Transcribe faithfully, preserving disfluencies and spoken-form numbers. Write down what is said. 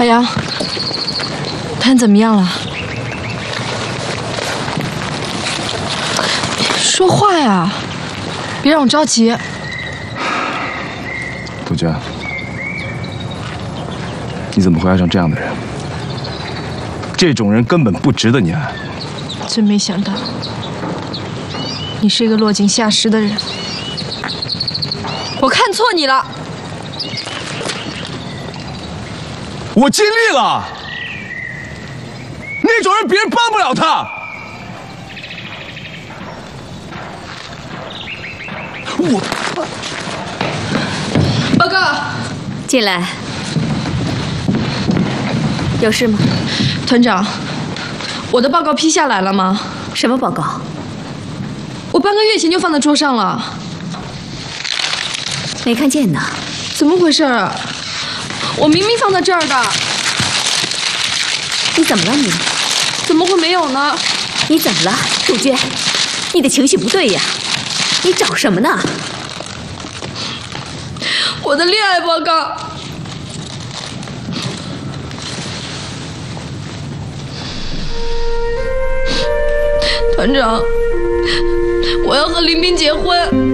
白杨，谈怎么样了？说话呀，别让我着急。 杜鹃，你怎么会爱上这样的人？这种人根本不值得你爱。 真没想到，你是一个落井下石的人。我看错你了。 我尽力了。那种人别人帮不了他。我报告， 进来。有事吗？ 团长，我的报告批下来了吗？ 什么报告？ 我半个月前就放在桌上了。 没看见呢。 怎么回事啊？我明明放在这儿的。 你怎么了你？ 怎么会没有呢？ 你怎么了，杜鹃？你的情绪不对呀。你找什么呢？ 我的恋爱报告。团长，我要和林斌结婚。